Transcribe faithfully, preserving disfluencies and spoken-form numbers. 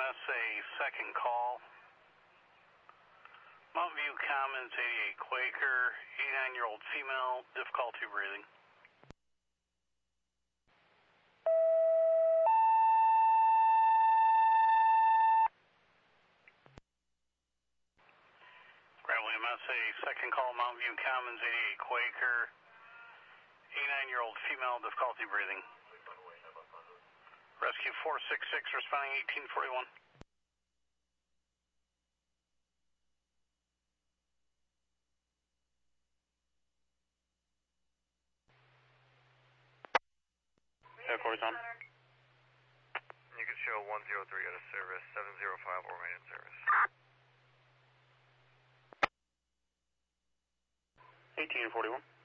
S, a second call. Mountain View Commons, eighty-eight Quaker, eighty-nine-year-old female, difficulty breathing. Grand William S, a second call, Mountain View Commons, eighty-eight Quaker, eighty-nine-year-old female, difficulty breathing. Rescue four six six responding eighteen forty-one. Yeah, Corey Tom. You can show one zero three out of service, seven zero five or remain in service. eighteen forty-one.